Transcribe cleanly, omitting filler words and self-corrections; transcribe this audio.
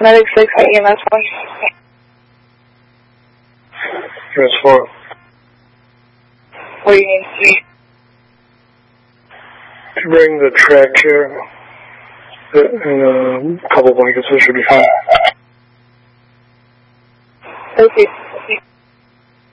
Medic 6 EMS 1. EMS 4. What do you need? To bring the track here and a couple blankets, so it should be fine. Thank you.